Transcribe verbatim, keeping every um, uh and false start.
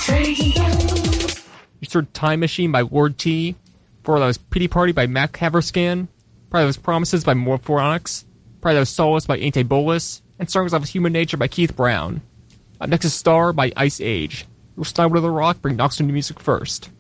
You heard Time Machine by Ward T. Before that was Pity Party by Mac Haverscan. Prior that was Promises by Morphonics. Prior that was Solace by Ain't a Bolus. And Songs of Human Nature by Keith Brown. Up next is Star by Ice Age. We'll start with the rock, bring Knox into music first.